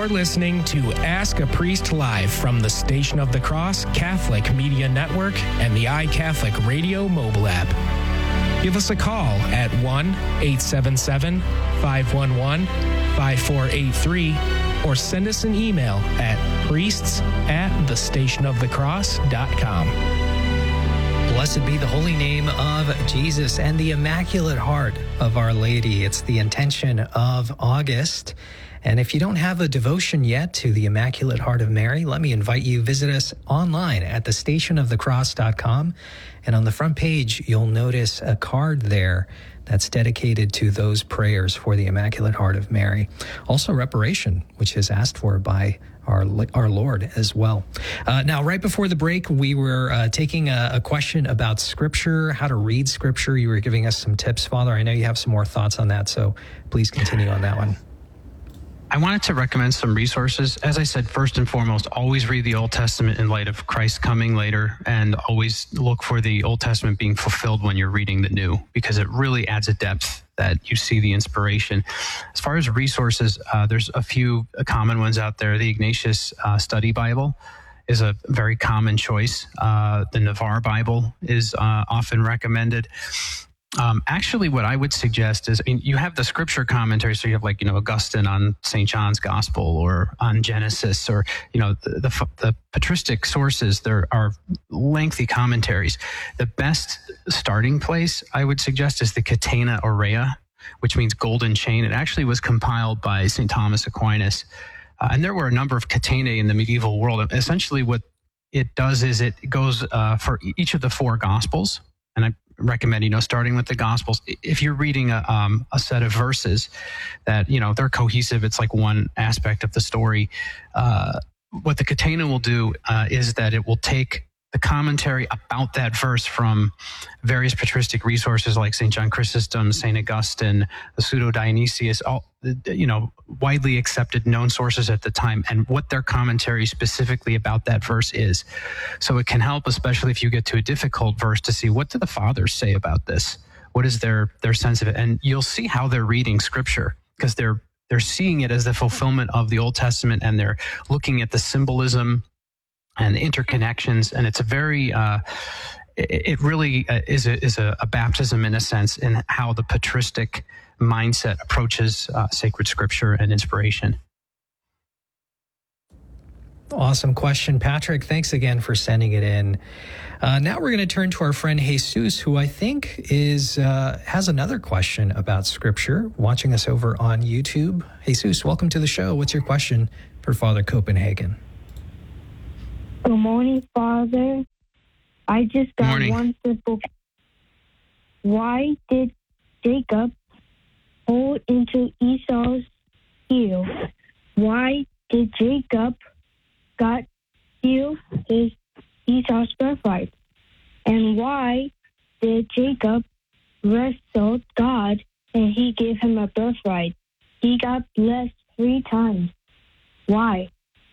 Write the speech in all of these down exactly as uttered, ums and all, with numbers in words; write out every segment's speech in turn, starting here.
You're listening to Ask a Priest Live from the Station of the Cross Catholic Media Network and the iCatholic Radio mobile app. Give us a call at one eight seven seven, five one one, five four eight three or send us an email at priests at the station of the cross dot com. Blessed be the holy name of Jesus and the Immaculate Heart of Our Lady. It's the intention of August. And if you don't have a devotion yet to the Immaculate Heart of Mary, let me invite you, visit us online at the station of the cross dot com. And on the front page, you'll notice a card there that's dedicated to those prayers for the Immaculate Heart of Mary. Also reparation, which is asked for by our our Lord as well. Uh, now, right before the break, we were uh, taking a, a question about Scripture, how to read Scripture. You were giving us some tips, Father. I know you have some more thoughts on that, so please continue on that one. I wanted to recommend some resources. As I said, first and foremost, always read the Old Testament in light of Christ coming later, and always look for the Old Testament being fulfilled when you're reading the New, because it really adds a depth that you see the inspiration. As far as resources, uh, there's a few common ones out there. The Ignatius uh, Study Bible is a very common choice. Uh, the Navarre Bible is uh, often recommended. Um, actually, what I would suggest is, I mean, you have the scripture commentary, so you have like, you know, Augustine on Saint John's Gospel or on Genesis, or, you know, the, the, the patristic sources. There are lengthy commentaries. The best starting place, I would suggest, is the Catena Aurea, which means golden chain. It actually was compiled by Saint Thomas Aquinas. Uh, and there were a number of catenae in the medieval world. Essentially, what it does is it goes uh, for each of the four Gospels. And I recommend, you know, starting with the Gospels. If you're reading a, um, a set of verses that, you know, they're cohesive, it's like one aspect of the story. Uh, what the Catena will do uh, is that it will take the commentary about that verse from various patristic resources like Saint John Chrysostom, Saint Augustine, the Pseudo Dionysius, all, you know, widely accepted known sources at the time, and what their commentary specifically about that verse is. So it can help, especially if you get to a difficult verse, to see, what do the fathers say about this? What is their their sense of it? And you'll see how they're reading Scripture, because they're they're seeing it as the fulfillment of the Old Testament, and they're looking at the symbolism and interconnections, and it's a very, uh, it, it really uh, is a, is a, a baptism in a sense in how the patristic mindset approaches uh, sacred Scripture and inspiration. Awesome question, Patrick. Thanks again for sending it in. Uh, now we're going to turn to our friend Jesus, who I think is uh, has another question about Scripture, watching us over on YouTube. Jesus, welcome to the show. What's your question for Father Copenhagen? Good morning, Father. I just got Morning. one simple. Why did Jacob hold into Esau's heel? Why did Jacob got steal his Esau's birthright? And why did Jacob wrestle God and he gave him a birthright? He got blessed three times. Why?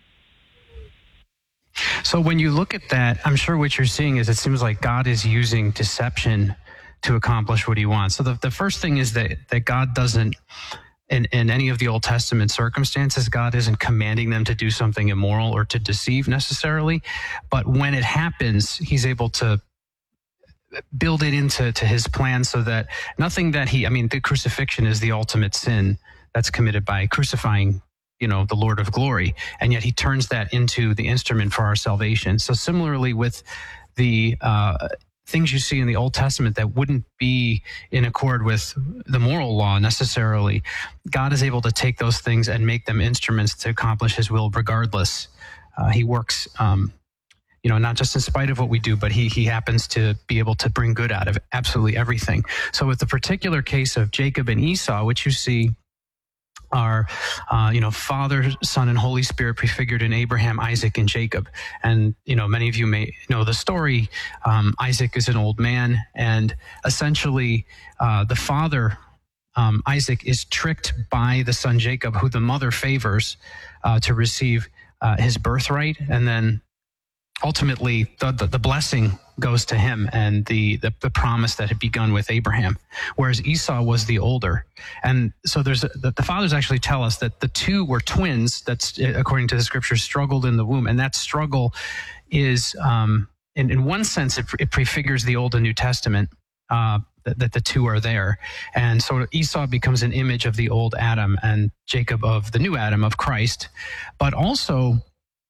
So when you look at that, I'm sure what you're seeing is, it seems like God is using deception to accomplish what he wants. So the, the first thing is that, that God doesn't, in, in any of the Old Testament circumstances, God isn't commanding them to do something immoral or to deceive necessarily. But when it happens, he's able to build it into to his plan, so that nothing that he, I mean, the crucifixion is the ultimate sin that's committed by crucifying, you know, the Lord of glory. And yet he turns that into the instrument for our salvation. So similarly with the uh, things you see in the Old Testament that wouldn't be in accord with the moral law necessarily, God is able to take those things and make them instruments to accomplish his will regardless. Uh, he works, um, you know, not just in spite of what we do, but he he happens to be able to bring good out of absolutely everything. So with the particular case of Jacob and Esau, which you see are, uh, you know, Father, Son, and Holy Spirit prefigured in Abraham, Isaac, and Jacob. And, you know, many of you may know the story. Um, Isaac is an old man, and essentially uh, the father, um, Isaac, is tricked by the son Jacob, who the mother favors, uh, to receive uh, his birthright. And then ultimately the, the, the blessing goes to him and the, the, the promise that had begun with Abraham, whereas Esau was the older. And so there's a, the, the fathers actually tell us that the two were twins that's, according to the scriptures, struggled in the womb. And that struggle is, um, in, in one sense, it, it prefigures the Old and New Testament, uh, that, that the two are there. And so Esau becomes an image of the old Adam and Jacob of the new Adam, of Christ. But also,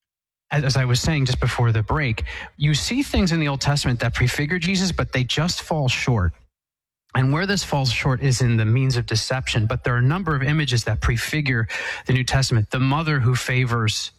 as I was saying just before the break, you see things in the Old Testament that prefigure Jesus, but they just fall short. And where this falls short is in the means of deception. But there are a number of images that prefigure the New Testament. The mother who favors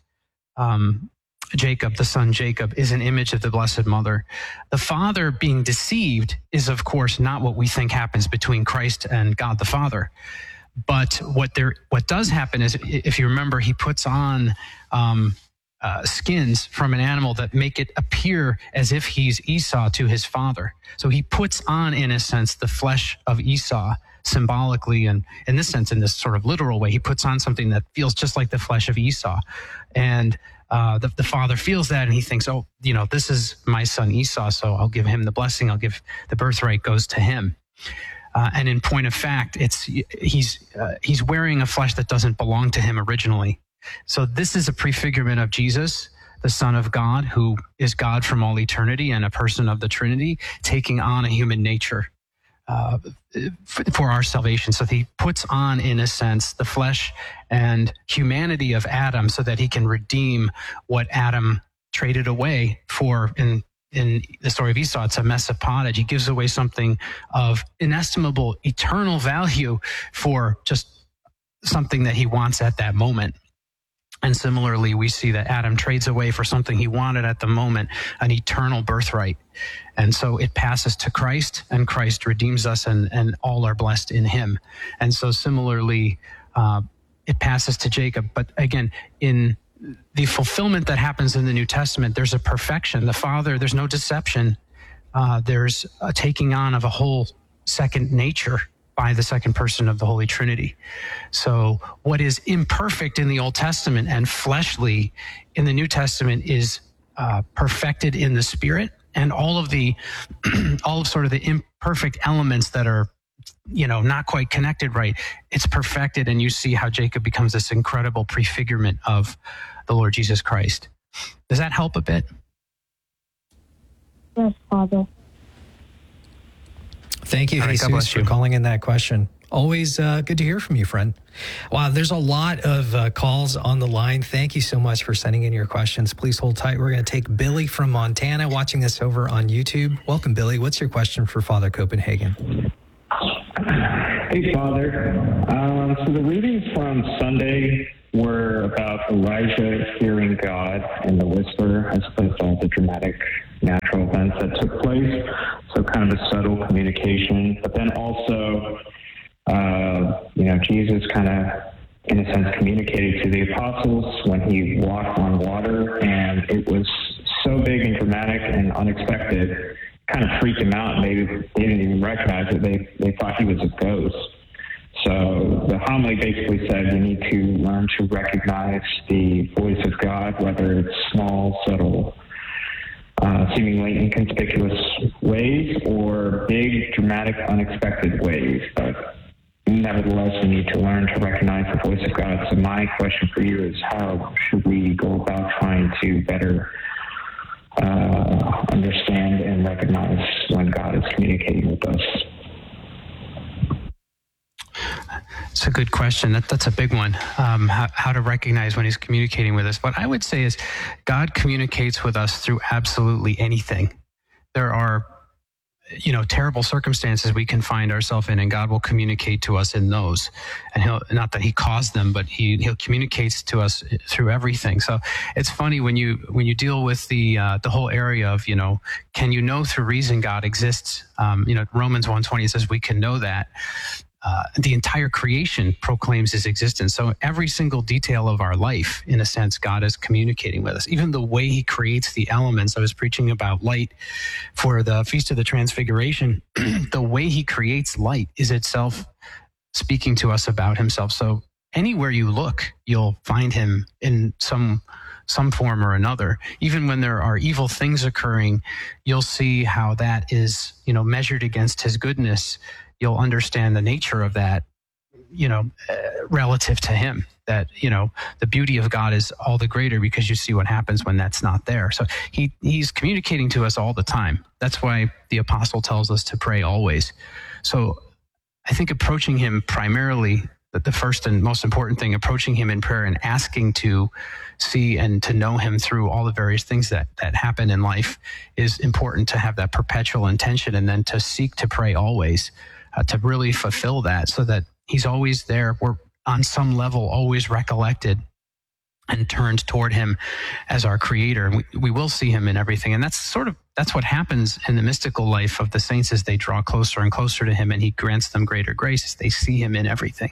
um, Jacob, the son Jacob, is an image of the Blessed Mother. The Father being deceived is, of course, not what we think happens between Christ and God the Father. But what there, what does happen is, if you remember, he puts on um, uh, skins from an animal that make it appear as if he's Esau to his father. So he puts on, in a sense, the flesh of Esau symbolically, and in this sense, in this sort of literal way, he puts on something that feels just like the flesh of Esau. And Uh, the, the father feels that, and he thinks, oh, you know, this is my son Esau, so I'll give him the blessing. I'll give the birthright goes to him. Uh, and in point of fact, it's he's uh, he's wearing a flesh that doesn't belong to him originally. So this is a prefigurement of Jesus, the Son of God, who is God from all eternity and a person of the Trinity, taking on a human nature uh, for, for our salvation. So he puts on, in a sense, the flesh and humanity of Adam so that he can redeem what Adam traded away for. In, in the story of Esau, it's a mess of pottage. He gives away something of inestimable, eternal value for just something that he wants at that moment. And similarly, we see that Adam trades away for something he wanted at the moment, an eternal birthright. And so it passes to Christ, and Christ redeems us, and, and all are blessed in him. And so similarly, uh, it passes to Jacob. But again, in the fulfillment that happens in the New Testament, there's a perfection. The Father, there's no deception. Uh, there's a taking on of a whole second nature by the second person of the Holy Trinity. So what is imperfect in the Old Testament and fleshly in the New Testament is uh, perfected in the Spirit, and all of the, all of sort of the imperfect elements that are, you know, not quite connected right, it's perfected, and you see how Jacob becomes this incredible prefigurement of the Lord Jesus Christ. Does that help a bit? Yes, Father. Thank you, All right, Jesus, for you. calling in that question. Always uh, good to hear from you, friend. Wow, there's a lot of uh, calls on the line. Thank you so much for sending in your questions. Please hold tight. We're going to take Billy from Montana, watching this over on YouTube. Welcome, Billy. What's your question for Father Copenhagen? Hey, Father. Um, so the readings from Sunday were about Elijah hearing God in the whisper, as opposed to all the dramatic natural events that took place. So kind of a subtle communication. But then also, uh, you know, Jesus kind of, in a sense, communicated to the apostles when he walked on water, and it was so big and dramatic and unexpected, kind of freaked them out, and they, they didn't even recognize it. They, they thought he was a ghost. So the homily basically said you need to learn to recognize the voice of God, whether it's small, subtle, uh, seemingly inconspicuous ways, or big, dramatic, unexpected ways. But nevertheless, we need to learn to recognize the voice of God. So my question for you is, how should we go about trying to better uh, understand and recognize when God is communicating with us? It's a good question. That, that's a big one, um, how, how to recognize when he's communicating with us. What I would say is God communicates with us through absolutely anything. There are, you know, terrible circumstances we can find ourselves in, and God will communicate to us in those. And he'll, not that he caused them, but he, he'll communicate to us through everything. So it's funny when you, when you deal with the, uh, the whole area of, you know, can you know through reason God exists? Um, you know, Romans one twenty says we can know that. Uh, the entire creation proclaims his existence. So every single detail of our life, in a sense, God is communicating with us. Even the way he creates the elements. I was preaching about light for the Feast of the Transfiguration. The way he creates light is itself speaking to us about himself. So anywhere you look, you'll find him in some some form or another. Even when there are evil things occurring, you'll see how that is, you know, measured against his goodness. You'll understand the nature of that, you know, uh, relative to him, that, you know, the beauty of God is all the greater because you see what happens when that's not there. So he he's communicating to us all the time. That's why the apostle tells us to pray always. So I think approaching him primarily, that the first and most important thing, approaching him in prayer and asking to see and to know him through all the various things that, that happen in life is important, to have that perpetual intention, and then to seek to pray always, uh, to really fulfill that, so that he's always there. We're on some level always recollected and turned toward him as our creator. And we, we will see him in everything. And that's sort of, that's what happens in the mystical life of the saints as they draw closer and closer to him, and he grants them greater grace. They see him in everything.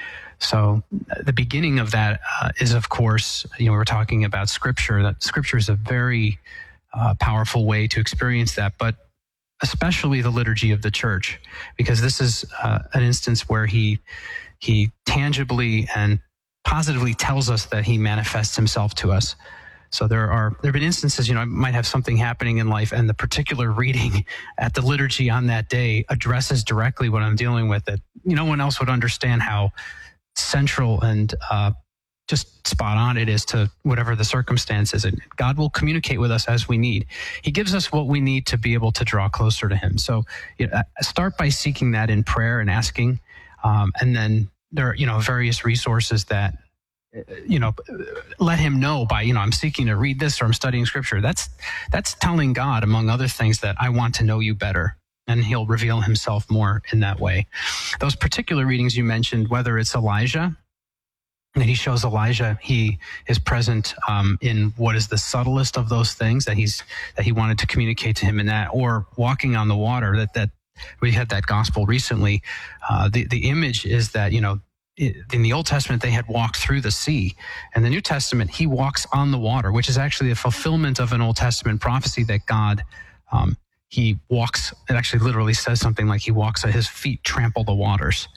So the beginning of that uh, is, of course, you know, we're talking about scripture, that scripture is a very uh, powerful way to experience that, but especially the liturgy of the church, because this is uh, an instance where he, he tangibly and positively tells us that he manifests himself to us. So there are, there have been instances, you know, I might have something happening in life, and the particular reading at the liturgy on that day addresses directly what I'm dealing with, that no one else would understand how central and uh, just spot on it is to whatever the circumstances. And God will communicate with us as we need. He gives us what we need to be able to draw closer to him. So you know, start by seeking that in prayer and asking, um, and then there are, you know, various resources that, you know, let him know by, you know, I'm seeking to read this, or I'm studying scripture. That's, that's telling God, among other things, that I want to know you better, and he'll reveal himself more in that way. Those particular readings you mentioned, whether it's Elijah, that he shows Elijah, he is present um, in what is the subtlest of those things that he's, that he wanted to communicate to him in that, or walking on the water, that, that we had that gospel recently. Uh, the, the image is that, you know, in the Old Testament, they had walked through the sea. In the New Testament, he walks on the water, which is actually a fulfillment of an Old Testament prophecy that God, um, he walks, it actually literally says something like he walks at his feet, trample the waters.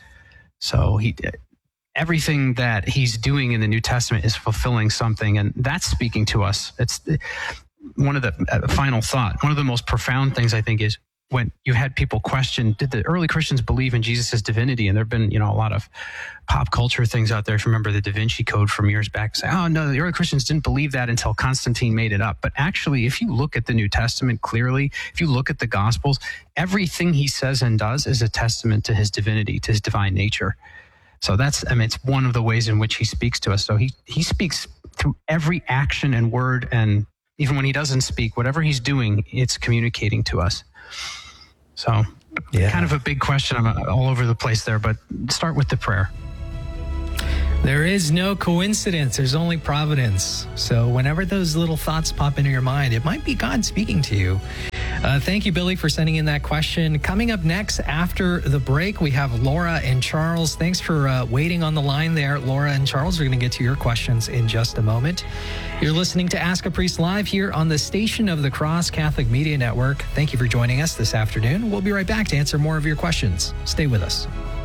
So he, everything that he's doing in the New Testament is fulfilling something, and that's speaking to us. It's one of the uh, final thought. One of the most profound things, I think, is when you had people question, did the early Christians believe in Jesus' divinity? And there have been, you know, a lot of pop culture things out there. If you remember the Da Vinci Code from years back, say, oh, no, the early Christians didn't believe that until Constantine made it up. But actually, if you look at the New Testament clearly, if you look at the Gospels, everything he says and does is a testament to his divinity, to his divine nature. So that's, I mean, it's one of the ways in which he speaks to us. So he, he speaks through every action and word, and even when he doesn't speak, whatever he's doing, it's communicating to us. So yeah. Kind of a big question. I'm all over the place there, but start with the prayer. There is no coincidence. There's only providence. So whenever those little thoughts pop into your mind, it might be God speaking to you. Uh, thank you, Billy, for sending in that question. Coming up next after the break, we have Laura and Charles. Thanks for uh, waiting on the line there. Laura and Charles are going to get to your questions in just a moment. You're listening to Ask a Priest Live here on the Station of the Cross Catholic Media Network. Thank you for joining us this afternoon. We'll be right back to answer more of your questions. Stay with us.